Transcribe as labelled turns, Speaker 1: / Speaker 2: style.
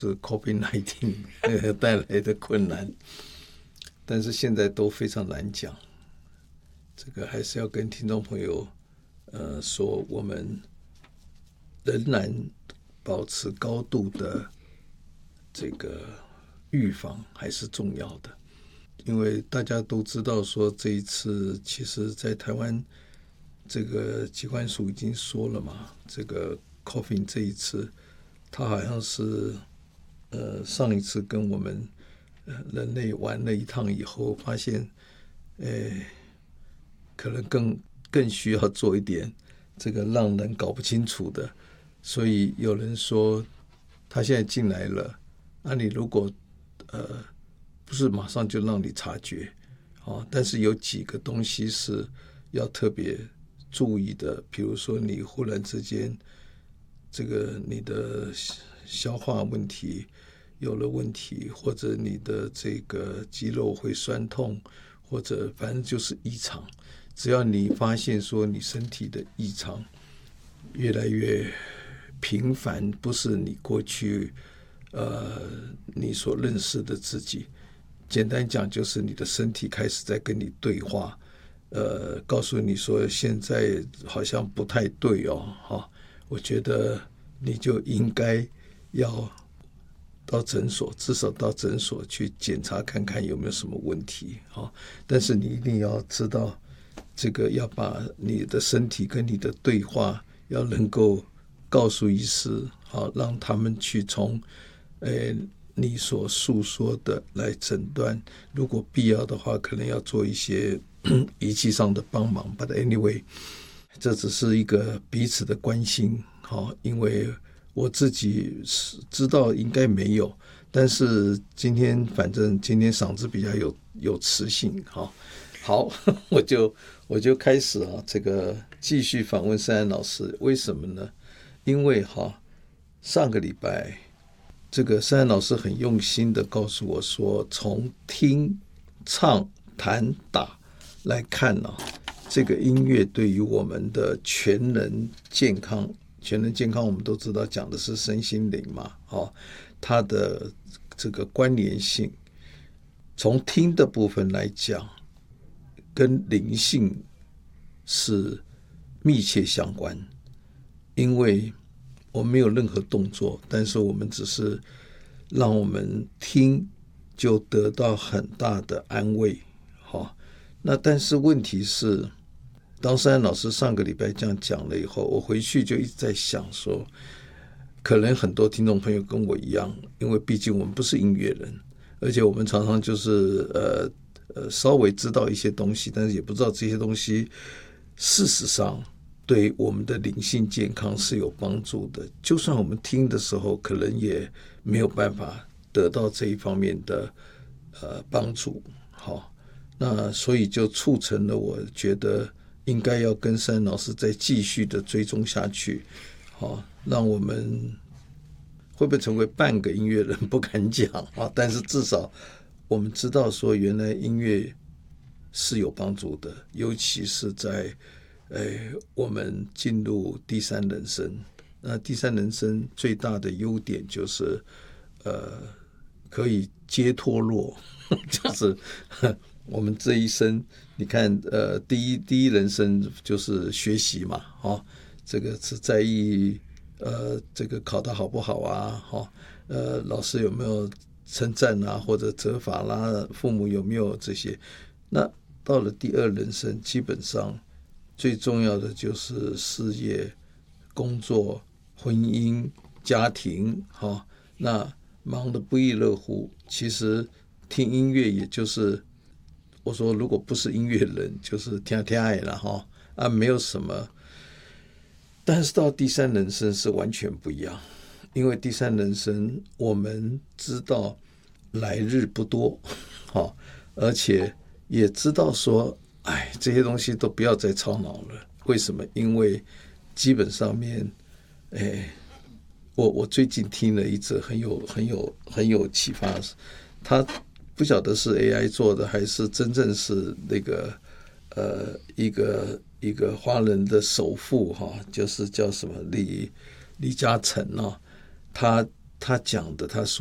Speaker 1: 是 COVID-19 带来的困难，但是现在都非常难讲。这个还是要跟听众朋友说，我们仍然保持高度的这个预防还是重要的，因为大家都知道说这一次其实在台湾这个疾管署已经说了嘛，这个 COVID 这一次它好像是上一次跟我们人类玩了一趟以后，发现可能更需要做一点这个让人搞不清楚的，所以有人说他现在进来了，那你如果不是马上就让你察觉但是有几个东西是要特别注意的，比如说你忽然之间这个你的消化问题有了问题，或者你的这个肌肉会酸痛，或者反正就是异常，只要你发现说你身体的异常越来越频繁，不是你过去你所认识的自己，简单讲就是你的身体开始在跟你对话，告诉你说现在好像不太对我觉得你就应该要到诊所，至少到诊所去检查看看有没有什么问题但是你一定要知道，这个要把你的身体跟你的对话要能够告诉医师让他们去从你所诉说的来诊断，如果必要的话可能要做一些仪器上的帮忙。 But anyway， 这只是一个彼此的关心因为我自己知道应该没有，但是反正今天嗓子比较有磁性好我就开始这个继续访问珊珊老师。为什么呢？因为上个礼拜这个珊珊老师很用心的告诉我说，从听、唱、弹、打来看这个音乐对于我们的全人健康我们都知道讲的是身心灵嘛它的这个关联性，从听的部分来讲跟灵性是密切相关，因为我们没有任何动作，但是我们只是让我们听就得到很大的安慰那但是问题是，当珊珊老师上个礼拜这样讲了以后，我回去就一直在想说，可能很多听众朋友跟我一样，因为毕竟我们不是音乐人，而且我们常常就是稍微知道一些东西，但是也不知道这些东西事实上对我们的灵性健康是有帮助的，就算我们听的时候可能也没有办法得到这一方面的帮助那所以就促成了我觉得应该要跟珊珊老师再继续的追踪下去让我们会不会成为半个音乐人不敢讲但是至少我们知道说原来音乐是有帮助的，尤其是在我们进入第三人生。那第三人生最大的优点就是可以接脱落就是我们这一生你看第一人生就是学习嘛这个是在意这个考得好不好老师有没有称赞或者责罚啦，父母有没有这些。那到了第二人生，基本上最重要的就是事业、工作、婚姻、家庭那忙得不亦乐乎。其实听音乐也就是我说如果不是音乐人就是听听爱了没有什么。但是到第三人生是完全不一样，因为第三人生我们知道来日不多而且也知道说这些东西都不要再操脑了。为什么？因为基本上面我最近听了一则很有启发，他不晓得是 AI 做的还是真正是那个一个华人的首富就是叫什么李嘉诚他他讲的，他说